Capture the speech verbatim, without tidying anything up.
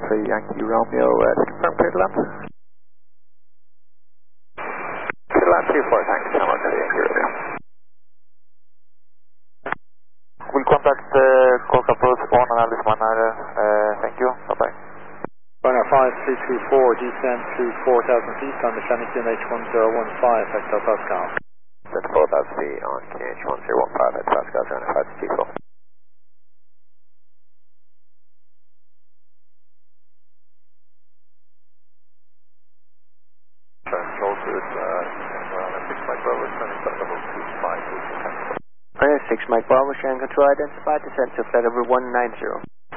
three Yankee Romeo, uh, confirm clear to land. Clear to land two four, thanks, Hammer to the Yankee Romeo. We'll contact uh, call approach on and Alice Manara, uh, thank you, bye bye. Runner five three two four, descend to four thousand feet on the Shannon H one zero one five, Hector Pascal. Descend to four thousand feet on K H one zero one five, Hector Pascal, runner five two four. Control to it, uh, six Mike Bravo, turning to level two five, Runner six Mike Bravo, Shannon Control identified, descend to flight level one nine zero.